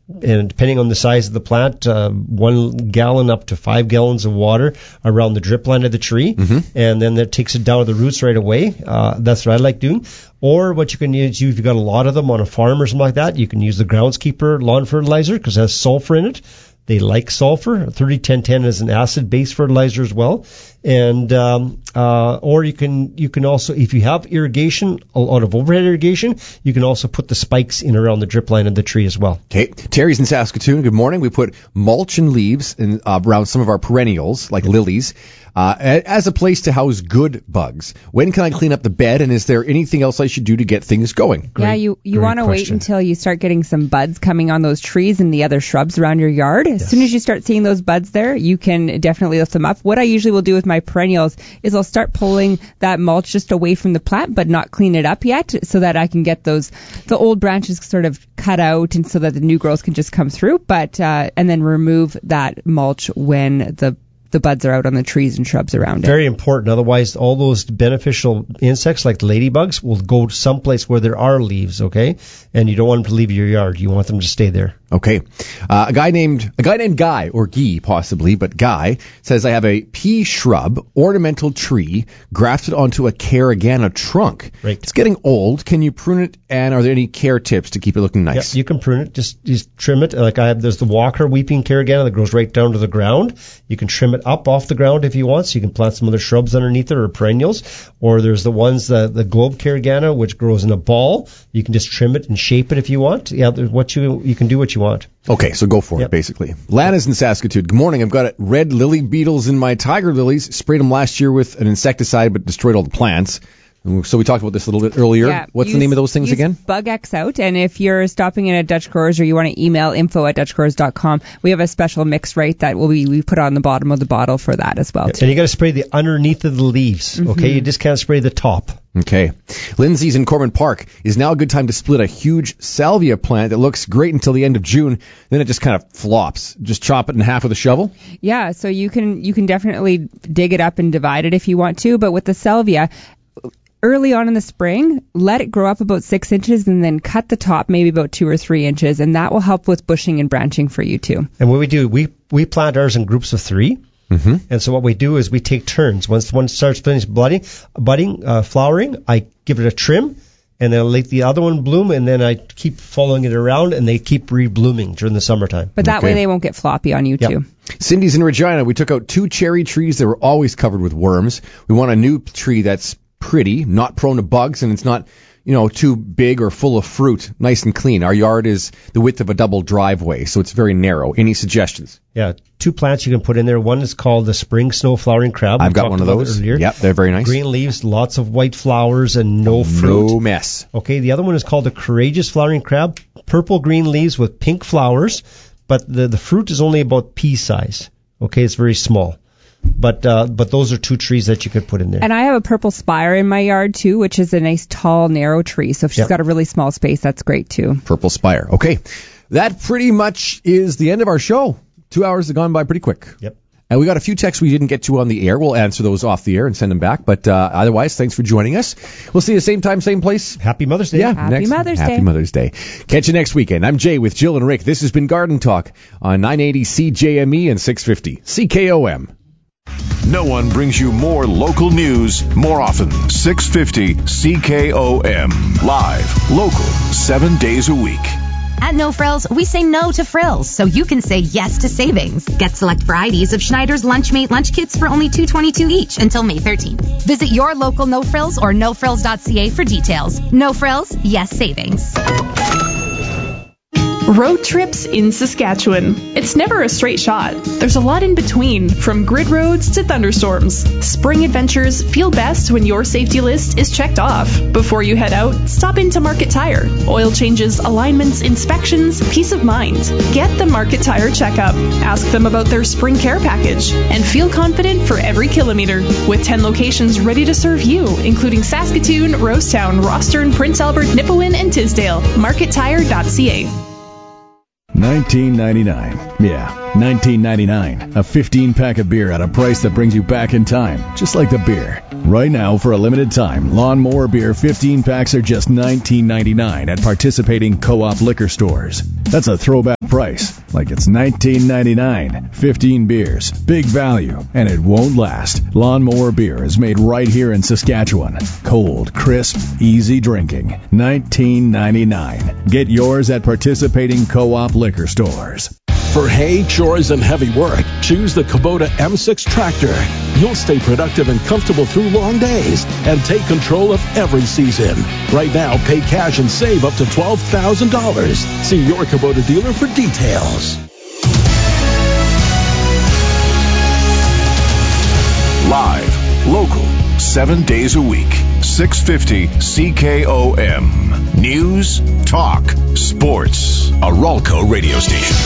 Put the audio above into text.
and depending on the size of the plant, 1 gallon up to 5 gallons of water around the drip line of the tree, and then that takes it down to the roots right away. That's what I like doing. Or what you can use, if you've got a lot of them on a farm or something like that, you can use the Groundskeeper lawn fertilizer because it has sulfur in it. They like sulfur. 30-10-10 is an acid-based fertilizer as well. And or you can also, if you have irrigation, a lot of overhead irrigation, you can also put the spikes in around the drip line of the tree as well. Okay. Terry's in Saskatoon. Good morning. We put mulch and leaves around some of our perennials, like lilies, as a place to house good bugs. When can I clean up the bed, and is there anything else I should do to get things going? Yeah, you want to wait until you start getting some buds coming on those trees and the other shrubs around your yard. As soon as you start seeing those buds there, you can definitely lift them up. What I usually will do with my perennials is I'll start pulling that mulch just away from the plant, but not clean it up yet, so that I can get the old branches sort of cut out, and so that the new growth can just come through. But and then remove that mulch when the buds are out on the trees and shrubs around it. Very important. Otherwise, all those beneficial insects like ladybugs will go to someplace where there are leaves, okay? And you don't want them to leave your yard. You want them to stay there. Okay. A guy named Guy, or Guy possibly, but Guy says, I have a pea shrub ornamental tree grafted onto a caragana trunk. Right. It's getting old. Can you prune it? And are there any care tips to keep it looking nice? Yeah, you can prune it. Just trim it. There's the Walker weeping caragana that goes right down to the ground. You can trim it up off the ground if you want, so you can plant some other shrubs underneath it or perennials. Or there's the ones, the globe caragana, which grows in a ball. You can just trim it and shape it if you want. Yeah, you can do what you want. Okay, so go for it, basically. Lana's in Saskatoon. Good morning. I've got red lily beetles in my tiger lilies. Sprayed them last year with an insecticide, but destroyed all the plants. So we talked about this a little bit earlier. Yeah, what's the name of those things again? Bug X Out. And if you're stopping in at Dutch Growers, or you want to email info@dutchgrowers.com, we have a special mix rate that we put on the bottom of the bottle for that as well. And you got to spray the underneath of the leaves. Okay, you just can't spray the top. Okay. Lindsay's in Corbin Park. Is now a good time to split a huge salvia plant that looks great until the end of June, then it just kind of flops. Just chop it in half with a shovel? Yeah, so you can definitely dig it up and divide it if you want to, but with the salvia, early on in the spring, let it grow up about 6 inches and then cut the top maybe about 2 or 3 inches, and that will help with bushing and branching for you too. And what we do, we plant ours in groups of 3. And so what we do is we take turns. Once one starts budding, flowering, I give it a trim, and then I let the other one bloom, and then I keep following it around, and they keep re-blooming during the summertime. But that way they won't get floppy on you too. Cindy's in Regina. We took out 2 cherry trees that were always covered with worms. We want a new tree that's pretty, not prone to bugs, and it's not, too big or full of fruit, nice and clean. Our yard is the width of a double driveway, so it's very narrow. Any suggestions? Yeah, 2 plants you can put in there. One is called the spring snow flowering crab. I've got one of those. Yep, they're very nice. Green leaves, lots of white flowers, and no fruit. No mess. Okay, the other one is called the courageous flowering crab. Purple-green leaves with pink flowers, but the fruit is only about pea size. Okay, it's very small. But those are 2 trees that you could put in there. And I have a purple spire in my yard too, which is a nice tall, narrow tree. So if she's got a really small space, that's great too. Purple spire. Okay. That pretty much is the end of our show. 2 hours have gone by pretty quick. Yep. And we got a few texts we didn't get to on the air. We'll answer those off the air and send them back. But otherwise, thanks for joining us. We'll see you same time, same place. Happy Mother's Day. Yeah, Happy Mother's Day. Catch you next weekend. I'm Jay with Jill and Rick. This has been Garden Talk on 980 CJME and 650 CKOM. No one brings you more local news more often. 650 CKOM. Live, local, 7 days a week. At No Frills, we say no to frills, so you can say yes to savings. Get select varieties of Schneider's Lunchmate lunch kits for only $2.22 each until May 13th. Visit your local No Frills or nofrills.ca for details. No Frills, yes savings. Road trips in Saskatchewan. It's never a straight shot. There's a lot in between, from grid roads to thunderstorms. Spring adventures feel best when your safety list is checked off. Before you head out, stop into Market Tire. Oil changes, alignments, inspections, peace of mind. Get the Market Tire checkup. Ask them about their spring care package. And feel confident for every kilometer. With 10 locations ready to serve you, including Saskatoon, Rosetown, Rostern, Prince Albert, Nipawin, and Tisdale. MarketTire.ca. 1999. Yeah, 1999. A 15-pack of beer at a price that brings you back in time, just like the beer. Right now, for a limited time, Lawnmower Beer 15 packs are just $19.99 at participating Co-op liquor stores. That's a throwback price, like it's $19.99. 15 beers, big value, and it won't last. Lawnmower beer is made right here in Saskatchewan. Cold, crisp, easy drinking. $19.99. Get yours at participating Co-op liquor stores. For hay, chores, and heavy work, choose the Kubota M6 tractor. You'll stay productive and comfortable through long days and take control of every season. Right now, pay cash and save up to $12,000. See your Kubota dealer for details. Live, local, 7 days a week. 650 CKOM. News, talk, sports. A Ralco radio station.